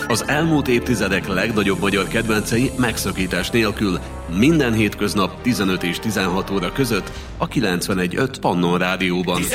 Az elmúlt évtizedek legnagyobb magyar kedvencei megszakítás nélkül minden hétköznap 15 és 16 óra között a 91.5 Pannon Rádióban.